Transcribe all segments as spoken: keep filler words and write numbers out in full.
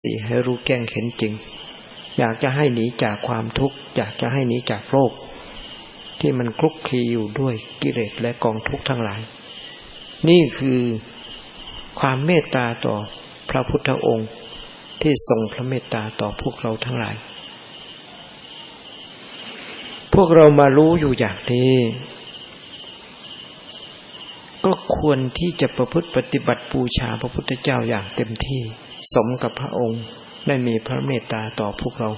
ให้รู้แจ้งเห็นจริงอยากจะให้หนีจากความทุกข์อยากจะให้หนีจากโรคที่มันคลุกคลีอยู่ด้วยกิเลสและกองทุกข์ทั้งหลายนี่คือความเมตตาต่อพระพุทธองค์ที่ทรงพระเมตตาต่อพวกเราทั้งหลายพวกเรามารู้อยู่อย่างนี้ก็ควรที่จะประพฤติปฏิบัติบูชาพระพุทธเจ้าอย่างเต็มที่สมกับพระองค์ได้มีพระเมตตาต่อพวกเรา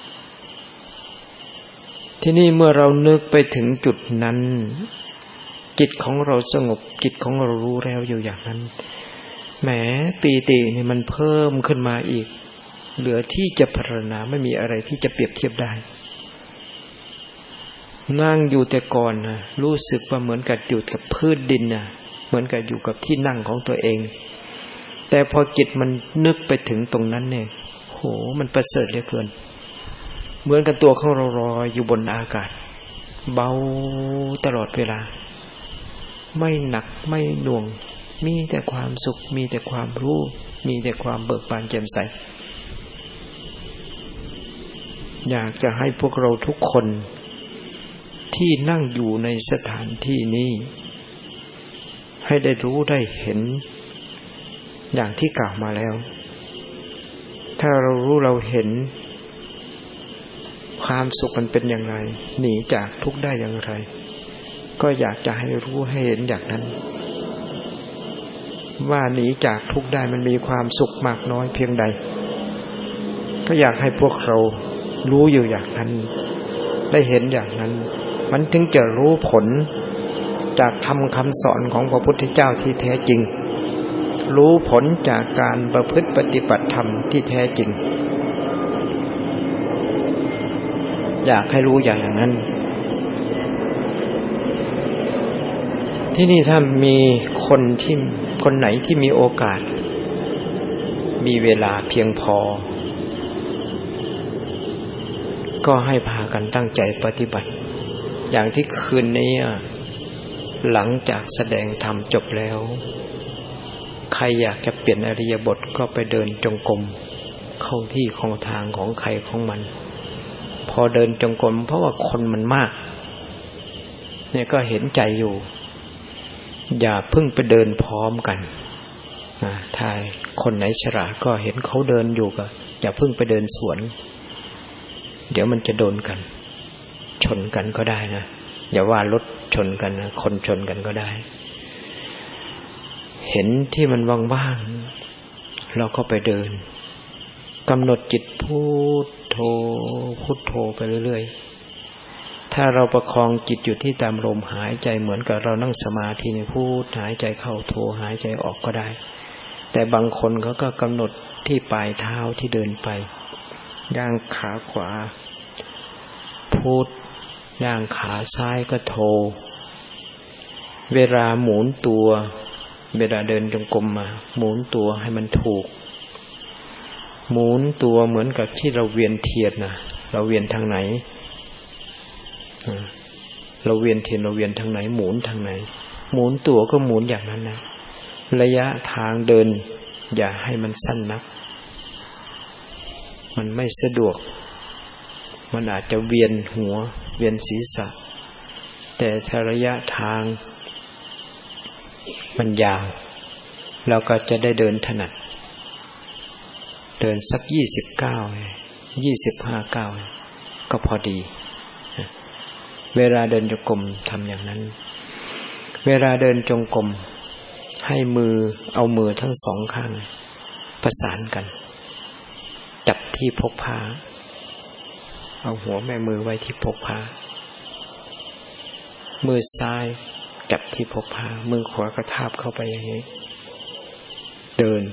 ที่นี่เมื่อเรานึกไปถึงจุดนั้นจิตของเราสงบจิตของเรารู้แล้วอยู่อย่างนั้นแหมปีตินี่มันเพิ่มขึ้นมาอีกเหลือที่จะพรรณนาไม่มีอะไรที่จะเปรียบเทียบได้นั่งอยู่แต่ก่อนนะรู้สึกว่าเหมือนกับอยู่กับพื้นดินนะเหมือนกับอยู่กับที่นั่งของตัวเองแต่พอจิตมันนึกไปถึงตรงนั้นเนี่ยโหมันประเสริฐเหลือเกินเหมือนกับตัวของเราลอยอยู่บนอากาศเบาตลอดเวลาไม่หนักไม่หน่วงมีแต่ความสุขมีแต่ความรู้มีแต่ความเบิกบานแจ่มใสอยากจะให้พวกเราทุกคนที่นั่งอยู่ในสถานที่นี้ให้ได้รู้ได้เห็นอย่างที่กล่าวมาแล้วถ้าเรารู้เราเห็นความสุขมันเป็นอย่างไรหนีจากทุกข์ได้อย่างไรก็อยากจะให้รู้ให้เห็นอย่างนั้นว่าหนีจากทุกข์ได้มันมีความสุขมากน้อยเพียงใดก็อยากให้พวกเรารู้อยู่อย่างนั้นได้เห็นอย่างนั้นมันถึงจะรู้ผลจากธรรมคำสอนของพระพุทธเจ้าที่แท้จริงรู้ผลจากการประพฤติปฏิบัติธรรมที่แท้จริงอยากให้รู้อย่างนั้นที่นี่ถ้ามีคนที่คนไหนที่มีโอกาสมีเวลาเพียงพอก็ให้พากันตั้งใจปฏิบัติอย่างที่คืนนี้หลังจากแสดงธรรมจบแล้วใครอยากจะเปลี่ยนอริยบทก็ไปเดินจงกรมเข้าที่ของทางของใครของมันพอเดินจงกรมเพราะว่าคนมันมากเนี่ยก็เห็นใจอยู่อย่าเพิ่งไปเดินพร้อมกันนะถ้าคนไหนฉลาดก็เห็นเขาเดินอยู่ก็อย่าเพิ่งไปเดินสวนเดี๋ยวมันจะโดนกันชนกันก็ได้นะอย่าว่ารถชนกันนะคนชนกันก็ได้เห็นที่มันว่างๆเราก็ไปเดินกำหนดจิตพุทโธพุทโธไปเรื่อยๆถ้าเราประคองจิตอยู่ที่ตามลมหายใจเหมือนกับเรานั่งสมาธิในพุทหายใจเข้าโธหายใจออกก็ได้แต่บางคนเขาก็กำหนดที่ปลายเท้าที่เดินไปย่างขาขวาพุทย่างขาซ้ายก็โธเวลาหมุนตัวเวลาเดินจงกรมมาหมุนตัวให้มันถูกหมุนตัวเหมือนกับที่เราเวียนเทียนนะเราเวียนทางไหนเราเวียนเทียนเราเวียนทางไหนหมุนทางไหนหมุนตัวก็หมุนอย่างนั้นนะระยะทางเดินอย่าให้มันสั้นนักมันไม่สะดวกมันอาจจะเวียนหัวเวียนศีรษะแต่ถ้าระยะทางมันยาวเราก็จะได้เดินถนัดเดินสักยี่สิบเก้ายี่สิบห้าเก้าก็พอดีเวลาเดินจงกรมทำอย่างนั้นเวลาเดินจงกรมให้มือเอามือทั้งสองข้างประสานกันจับที่พกผ้าเอาหัวแม่มือไว้ที่พกผ้ามือซ้ายจับที่พกผ้ามือขวากระทาบเข้าไปอย่างนี้เดิน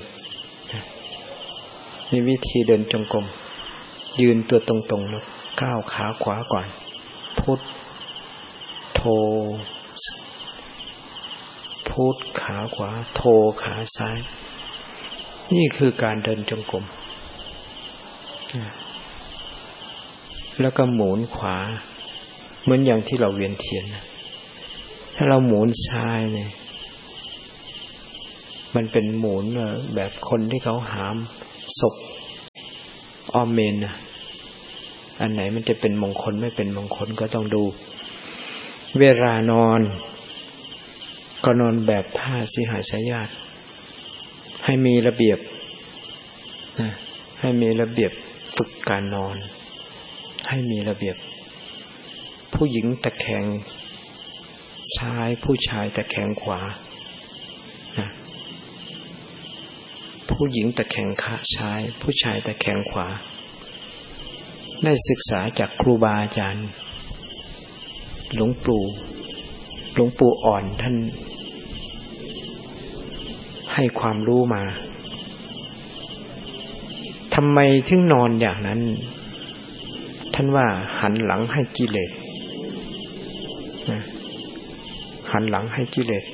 นี่วิธีเดินจงกรมยืนตัวตรงๆแล้วก้าวขาขวาก่อนพุทโธพุทขาขวาโธขาซ้ายนี่คือการเดินจงกรมแล้วก็หมุนขวาเหมือนอย่างที่เราเวียนเทียนถ้าเราหมุนซ้ายเนี่ยมันเป็นหมุนแบบคนที่เขาหามศพอ้อมเมนนะอันไหนมันจะเป็นมงคลไม่เป็นมงคลก็ต้องดูเวลานอนก็นอนแบบท่าสิหสยาสให้มีระเบียบนะให้มีระเบียบฝึกการนอนให้มีระเบียบผู้หญิงตะแคงซ้ายผู้ชายตะแคงขวานะผู้หญิงตะแคงขาซ้ายผู้ชายตะแคงขวาได้ศึกษาจากครูบาอาจารย์หลวงปู่หลวงปู่อ่อนท่านให้ความรู้มาทำไมถึงนอนอย่างนั้นท่านว่าหันหลังให้กิเลสนะหันหลังให้กิเลส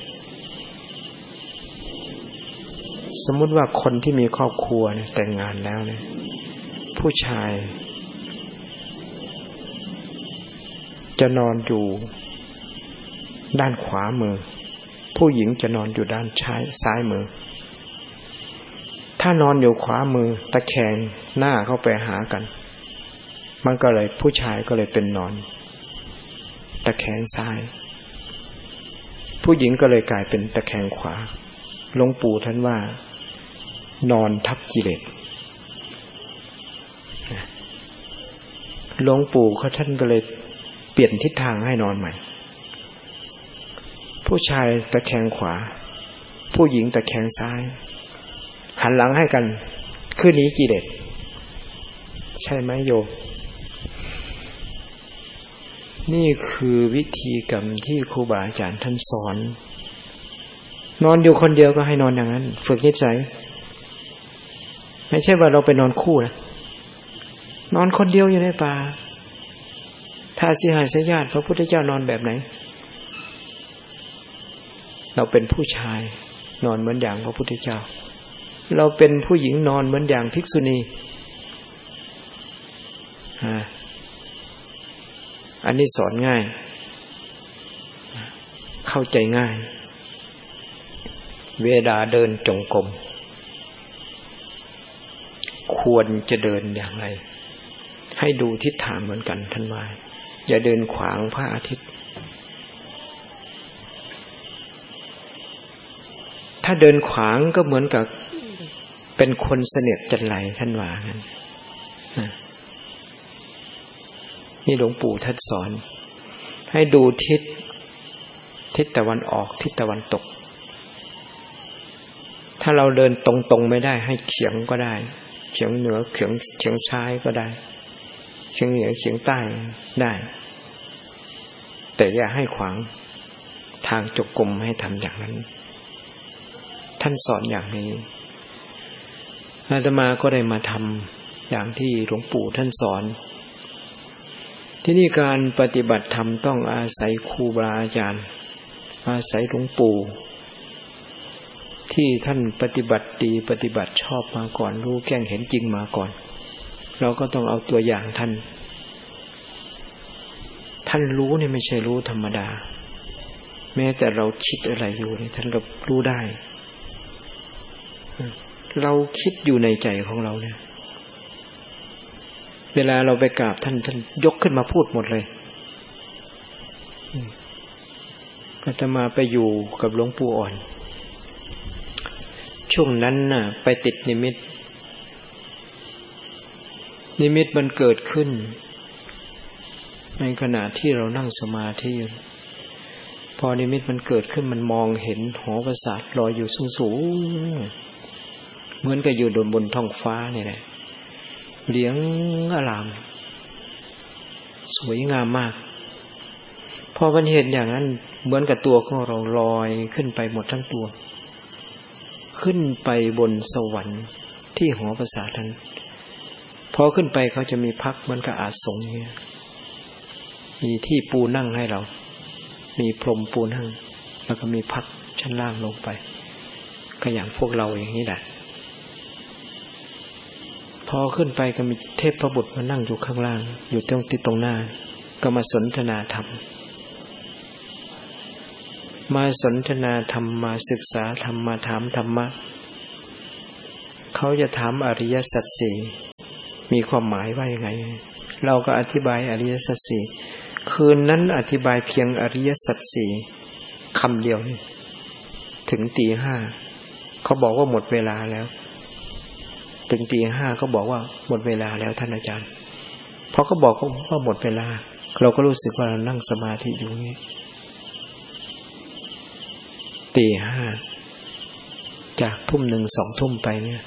สมมุติว่าคนที่มีครอบครัวเนี่ยแต่งงานแล้วเนี่ยผู้ชายจะนอนอยู่ด้านขวามือผู้หญิงจะนอนอยู่ด้านซ้ายมือถ้านอนอยู่ขวามือตะแคงหน้าเข้าไปหากันมันก็เลยผู้ชายก็เลยเป็นนอนตะแคงซ้ายผู้หญิงก็เลยกลายเป็นตะแคงขวาหลวงปู่ท่านว่านอนทับกิเลสหลวงปู่เขาท่านก็เลยเปลี่ยนทิศทางให้นอนใหม่ผู้ชายตะแคงขวาผู้หญิงตะแคงซ้ายหันหลังให้กันคือหนีกิเลสใช่ไหมโยมนี่คือวิธีกรรมที่ครูบาอาจารย์ท่านสอนนอนอยู่คนเดียวก็ให้นอนอย่างนั้นฝึกนิสัยไม่ใช่ว่าเราไปนอนคู่นะนอนคนเดียวอยู่ในป่าถ้าสิหสยาสพระพุทธเจ้านอนแบบไหนเราเป็นผู้ชายนอนเหมือนอย่างพระพุทธเจ้าเราเป็นผู้หญิงนอนเหมือนอย่างภิกษุณีอ่าอันนี้สอนง่ายเข้าใจง่ายเวลาเดินจงกรมควรจะเดินอย่างไรให้ดูทิศทางเหมือนกันท่านว่าอย่าเดินขวางพระอาทิตย์ถ้าเดินขวางก็เหมือนกับเป็นคนเสนียดจันไรท่านว่างั้นนี่หลวงปู่ท่านสอนให้ดูทิศทิศตะวันออกทิศตะวันตกถ้าเราเดินตรงๆไม่ได้ให้เฉียงก็ได้เฉียงเหนือเฉียงเฉียงซ้ายก็ได้เฉียงเหนือเฉียงใต้ได้แต่อย่าให้ขวางทางจงกรมให้ทำอย่างนั้นท่านสอนอย่างนี้อาตมาก็ได้มาทำอย่างที่หลวงปู่ท่านสอนที่นี่การปฏิบัติธรรมต้องอาศัยครูบาอาจารย์อาศัยหลวงปู่ที่ท่านปฏิบัติดีปฏิบัติชอบมาก่อนรู้แจ้งเห็นจริงมาก่อนเราก็ต้องเอาตัวอย่างท่านท่านรู้เนี่ยไม่ใช่รู้ธรรมดาแม้แต่เราคิดอะไรอยู่เนี่ยท่านก็รู้ได้เราคิดอยู่ในใจของเราเนี่ยเวลาเราไปกราบท่านท่านยกขึ้นมาพูดหมดเลยอาตมาไปอยู่กับหลวงปู่อ่อนช่วงนั้นน่ะไปติดนิมิตนิมิตมันเกิดขึ้นในขณะที่เรานั่งสมาธิพอนิมิตมันเกิดขึ้นมันมองเห็นหอประสาทลอยอยู่สูงๆเหมือนกับอยู่บนท้องฟ้านี่แหละเหลียงอลามสวยงามมากพอมันเห็นอย่างนั้นเหมือนกับตัวของเราลอยขึ้นไปหมดทั้งตัวขึ้นไปบนสวรรค์ที่หอประสาทนั้นพอขึ้นไปเขาจะมีพักเหมือนกับอาสงเนี่ยมีที่ปูนั่งให้เรามีพรมปูนั่งแล้วก็มีพักชั้นล่างลงไปก็อย่างพวกเราอย่างนี้แหละพอขึ้นไปก็มีเทพบุตรมานั่งอยู่ข้างล่างอยู่ตรงที่ตรงหน้าก็มาสนทนาธรรมมาสนทนาธรรมมาศึกษาธรรมมาถามธรรมะเขาจะถามอริยสัจสี่มีความหมายว่ายังไงเราก็อธิบายอริยสัจสี่คืนนั้นอธิบายเพียงอริยสัจสี่คำเดียวนี่ถึงตีห้าเขาบอกว่าหมดเวลาแล้วถึงตีห้าเขาบอกว่าหมดเวลาแล้วท่านอาจารย์พอเขาบอกว่าหมดเวลาเราก็รู้สึกว่าเรานั่งสมาธิอยู่นี่ตีห้าจากทุ่มหนึ่งสองทุ่มไปเนี่ย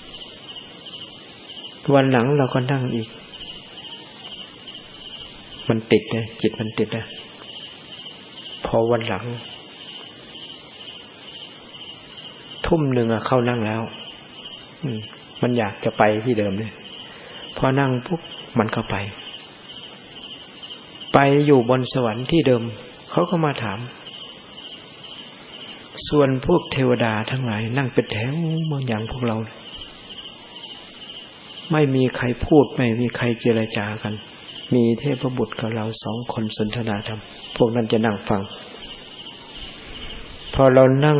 วันหลังเราก็นั่งอีกมันติดนะจิตมันติดนะพอวันหลังทุ่มหนึ่งอะเข้านั่งแล้วมันอยากจะไปที่เดิมเนี่ยพอนั่งปุ๊บมันก็ไปไปอยู่บนสวรรค์ที่เดิมเขาก็มาถามส่วนพวกเทวดาทั้งหลายนั่งเป็นแถวบางอย่างพวกเราไม่มีใครพูดไม่มีใครเจรจากันมีเทพบุตรกับเราสองคนสนทนาธรรมพวกนั้นจะนั่งฟังพอเรานั่ง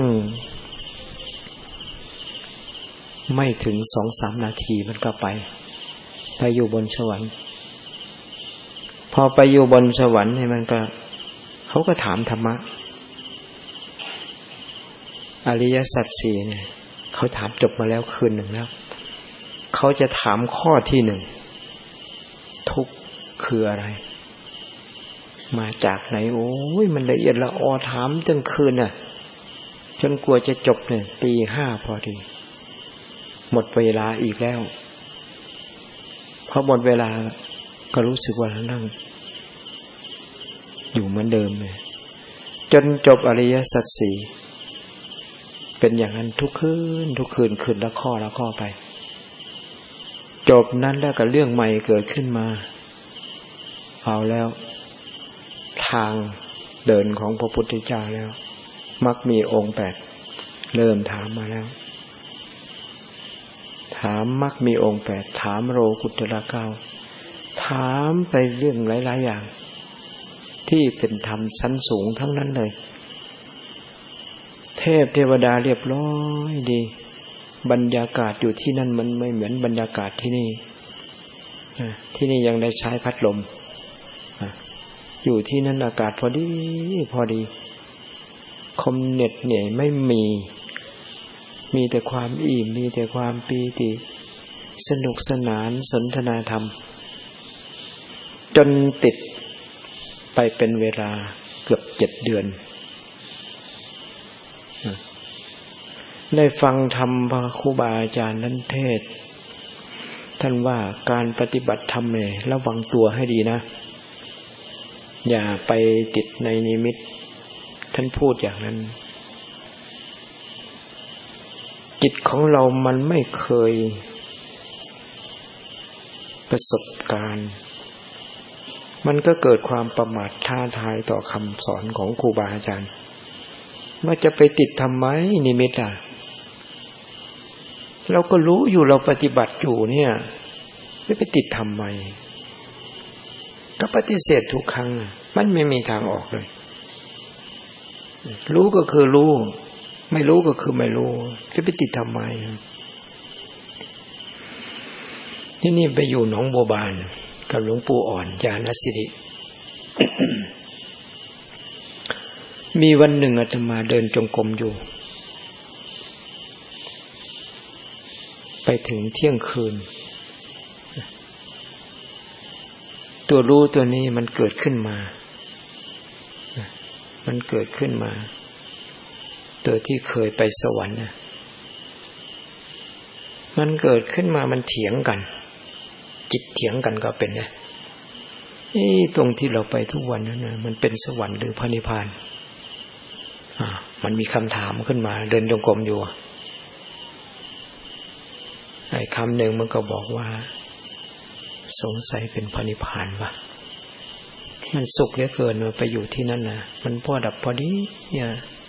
ไม่ถึง สองสาม นาทีมันก็ไปไปอยู่บนสวรรค์พอไปอยู่บนสวรรค์เนี่ยมันก็เขาก็ถามธรรมะอริยสัจสี่เนี่ยเขาถามจบมาแล้วคืนหนึ่งแล้วเขาจะถามข้อที่หนึ่งทุกข์คืออะไรมาจากไหนโอ้ยมันละเอียดละออถามจนคืนน่ะจนกลัวจะจบเนี่ยตีห้าพอดีหมดเวลาอีกแล้วพอหมดเวลาก็รู้สึกว่านั่งอยู่เหมือนเดิมเลยจนจบอริยสัจสี่เป็นอย่างนั้นทุกคืนทุกคืนคืนละข้อละข้อไปจบนั้นแล้วก็เรื่องใหม่เกิดขึ้นมาเอาแล้วทางเดินของพระพุทธเจ้าแล้วมักมีองค์แปดเริ่มถามมาแล้วถามมักมีองค์แปดถามโลกุตตรเก้าถามไปเรื่องหลายๆอย่างที่เป็นธรรมชั้นสูงทั้งนั้นเลยเทพเทวดาเรียบร้อยดีบรรยากาศอยู่ที่นั่นมันไม่เหมือนบรรยากาศที่นี่ที่นี่ยังได้ใช้พัดลมอยู่ที่นั่นอากาศพอดีพอดีคมเหน็ดเหนื่อยไม่มีมีแต่ความอิ่มมีแต่ความปีติสนุกสนานสนทนาธรรมจนติดไปเป็นเวลาเกือบเจ็ดเดือนได้ฟังธรรมพระครูบาอาจารย์นั้นเทศท่านว่าการปฏิบัติธรรมเนี่ยระวังตัวให้ดีนะอย่าไปติดในนิมิตท่านพูดอย่างนั้นจิตของเรามันไม่เคยประสบการณ์มันก็เกิดความประมาทท้าทายต่อคำสอนของครูบาอาจารย์ว่าจะไปติดทำไมนิมิตอ่ะเราก็รู้อยู่เราปฏิบัติอยู่เนี่ยไม่ไปติดทำไมก็ปฏิเสธทุกครั้งมันไม่มีทางออกเลยรู้ก็คือรู้ไม่รู้ก็คือไม่รู้จะไปติดทำไมที่นี่ไปอยู่หนองบัวบานกับหลวงปู่อ่อนญาณสิริ มีวันหนึ่งอาตมาเดินจงกรมอยู่ไปถึงเที่ยงคืนตัวรู้ตัวนี้มันเกิดขึ้นมามันเกิดขึ้นมาตัวที่เคยไปสวรรค์นะมันเกิดขึ้นมามันเถียงกันจิตเถียงกันก็เป็นนะนี่ตรงที่เราไปทุกวันนั้นนะมันเป็นสวรรค์หรือพระนิพพานอ่ามันมีคำถามขึ้นมาเดินจงกรมอยู่ไอ้คำหนึ่งมันก็บอกว่าสงสัยเป็นพระนิพพานวะมันสุขเหลือเกินไปอยู่ที่นั่นนะมันพอดับพอดีเนี่ย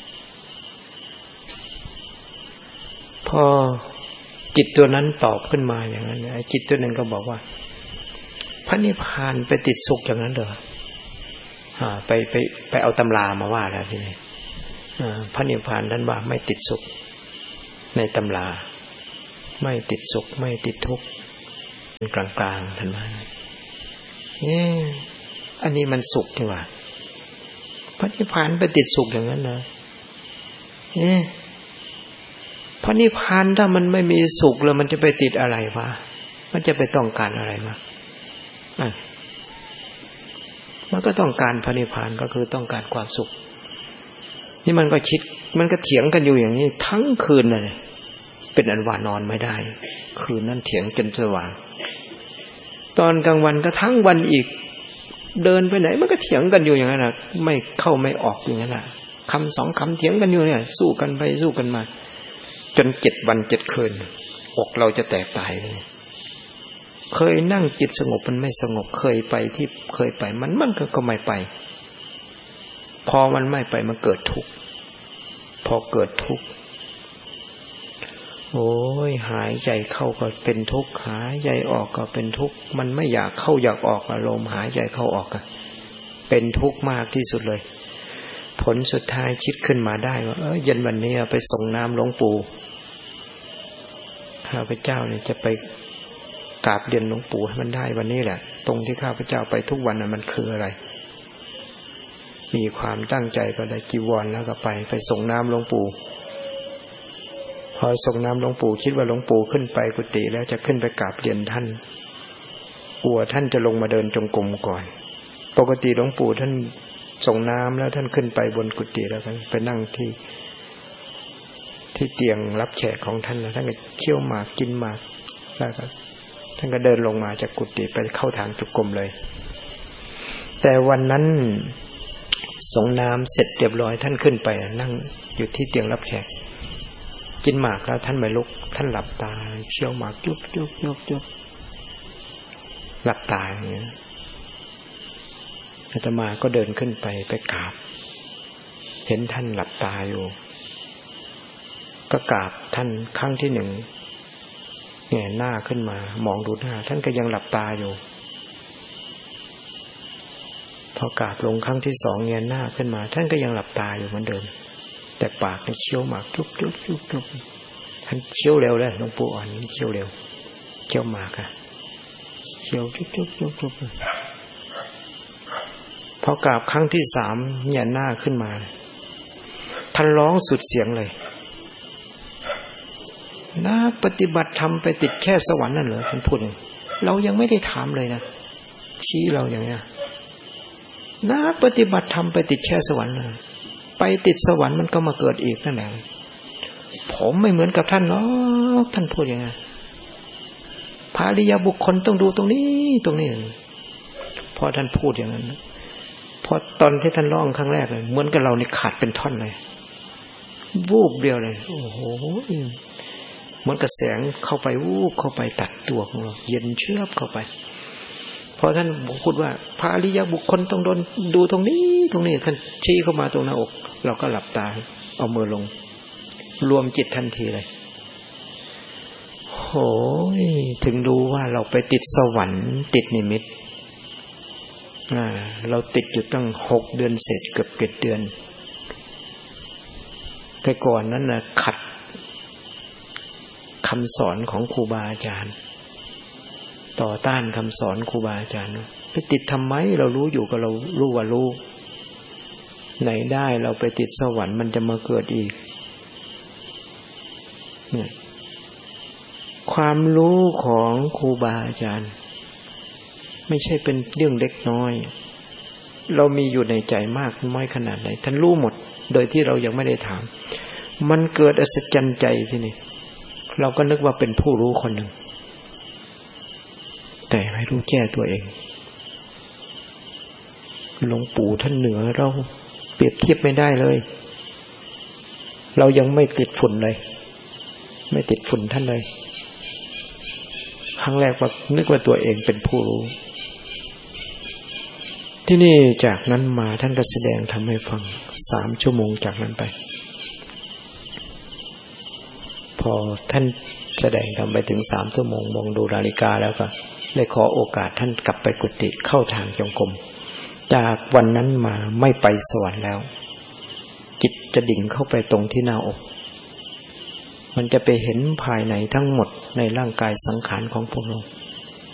พอจิตตัวนั้นตอบขึ้นมาอย่างนั้นไอ้จิตตัวหนึ่งก็บอกว่าพระนิพพานไปติดสุขอย่างนั้นเหรออ่าไปไปไปเอาตำรามาว่าแล้วทีนี้อ่าพระนิพพานท่านว่าไม่ติดสุขในตำราไม่ติดสุขไม่ติดทุกข์กลางๆท่านว่าเอ๊ะอันนี้มันสุขนี่หว่าพระนิพพานไปติดสุขอย่างนั้นนะเอ๊ะพระนิพพานถ้ามันไม่มีสุขแล้วมันจะไปติดอะไรวะมันจะไปต้องการอะไรวะอ่ะมันก็ต้องการพระนิพพานก็คือต้องการความสุขนี่มันก็คิดมันก็เถียงกันอยู่อย่างนี้ทั้งคืนเลยเป็นอันว่านอนไม่ได้คืนนั้นเถียงจนสว่างตอนกลางวันก็ทั้งวันอีกเดินไปไหนมันก็เถียงกันอยู่อย่างนั้นนะไม่เข้าไม่ออกอย่างนั้นนะคำสองคำเถียงกันอยู่เนี่ยสู้กันไปสู้กันมาจนเจ็ดวันเจ็ดคืนอกเราจะแตกตายเลยเคยนั่งจิตสงบมันไม่สงบเคยไปที่เคยไปมันมันก็ไม่ไปพอมันไม่ไปมันเกิดทุกข์พอเกิดทุกข์โอ้ยหายใจเข้าก็เป็นทุกข์หายใจออกก็เป็นทุกข์มันไม่อยากเข้าอยากออกอารมณ์หายใจเข้าออกก็เป็นทุกข์มากที่สุดเลยผลสุดท้ายคิดขึ้นมาได้ว่าเออเย็นวันนี้ไปส่งน้ำหลวงปู่ข้าพเจ้าเนี่ยจะไปกราบเรียนหลวงปู่ให้มันได้วันนี้แหละตรงที่ข้าพเจ้าไปทุกวันน่ะมันคืออะไรมีความตั้งใจก็ได้จีวรแล้วก็ไปไปส่งน้ำหลวงปู่พอส่งน้ำหลวงปู่คิดว่าหลวงปู่ขึ้นไปกุฏิแล้วจะขึ้นไปกราบเรียนท่านกลัวท่านจะลงมาเดินจงกรมก่อนปกติหลวงปู่ท่านส่งน้ำแล้วท่านขึ้นไปบนกุฏิแล้วกันไปนั่งที่ที่เตียงรับแขกของท่านแล้วท่านก็เคี่ยวหมากกินหมากแล้วก็ท่านก็เดินลงมาจากกุฏิไปเข้าทางจงกรมเลยแต่วันนั้นส่งน้ำเสร็จเรียบร้อยท่านขึ้นไปนั่งอยู่ที่เตียงรับแขกกินหมากแล้วท่านไม่ลุกท่านหลับตาเคี้ยวหมากจุ๊บจุ๊บจุ๊บจุ๊บหลับตาอย่างนี้อาตมาก็เดินขึ้นไปไปกราบเห็นท่านหลับตาอยู่ก็กราบท่านครั้งที่หนึ่งแงนหน้าขึ้นมามองดูหน้าท่านก็ยังหลับตาอยู่พอกราบลงครั้งที่สองแงนหน้าขึ้นมาท่านก็ยังหลับตาอยู่เหมือนเดิมแต่ปากนี่เคี้ยวหมากจุ๊บจุ๊บจุ๊บจุ๊บท่านเคี้ยวเร็วเลยหลวงปู่อ่อนนี่เคี้ยวเร็วเคี้ยวหมากอะเคี้ยวจุ๊บจุ๊บจุ๊บจุ๊บพอกราบครั้งที่สามแงนหน้าขึ้นมาท่านร้องสุดเสียงเลยนักปฏิบัติธรรมไปติดแค่สวรรค์นั่นเหรอท่านพูดเองเรายังไม่ได้ถามเลยนะชี้เราอย่างเนี้ยนักปฏิบัติธรรมไปติดแค่สวรรค์เลยไปติดสวรรค์มันก็มาเกิดอีกนั่นแหละผมไม่เหมือนกับท่านหรอกท่านพูดอย่างนี้พระอริยบุคคลต้องดูตรงนี้ตรงนี้พอท่านพูดอย่างนั้นพอตอนที่ท่านร้องครั้งแรกเลยเหมือนกับเรานี่ขาดเป็นท่อนเลยวูบเดียวเลยโอ้โหเหมือนกับแสงเข้าไปวูบเข้าไปตัดตัวของเราเย็นเชือบเข้าไปพอท่านพูดว่าพระอริยบุคคลต้องโดนดูตรงนี้ตรงนี้ท่านชี้เข้ามาตรงหน้าอกเราก็หลับตาเอามือลงรวมจิตทันทีเลยโหยถึงรู้ว่าเราไปติดสวรรค์ติดนิมิตอ่าเราติดอยู่ตั้งหกเดือนเศษเกือบเจ็ดเดือนแต่ก่อนนั้นน่ะขัดคำสอนของครูบาอาจารย์ต่อต้านคำสอนครูบาอาจารย์ไปติดทำไมเรารู้อยู่ก็เรารู้ว่ารู้ไหนได้เราไปติดสวรรค์มันจะมาเกิดอีกเนี่ยความรู้ของครูบาอาจารย์ไม่ใช่เป็นเรื่องเล็กน้อยเรามีอยู่ในใจมากน้อยขนาดไหนท่านรู้หมดโดยที่เรายังไม่ได้ถามมันเกิดอัศจรรย์ใจที่นี่เราก็นึกว่าเป็นผู้รู้คนหนึ่งแต่ไม่รู้แก้ตัวเองหลวงปู่ท่านเหนือเราเปรียบเทียบไม่ได้เลยเรายังไม่ติดฝุ่นเลยไม่ติดฝุ่นท่านเลยครั้งแรกว่านึกว่าตัวเองเป็นผู้รู้ที่นี่จากนั้นมาท่านก็แสดงทำให้ฟังสามชั่วโมงจากนั้นไปพอท่านแสดงทำไปถึงสามชั่วโมงมองดูนาฬิกาแล้วก็เลยขอโอกาสท่านกลับไปกุฏิเข้าทางจงกรมจากวันนั้นมาไม่ไปสวรรค์แล้วจิตจะดิ่งเข้าไปตรงที่หน้าอกมันจะไปเห็นภายในทั้งหมดในร่างกายสังขารของพวกเรา